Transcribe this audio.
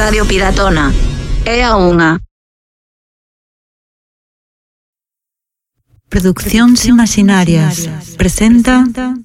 Radio Piratona. É a unha. Produccións Imaginarias presenta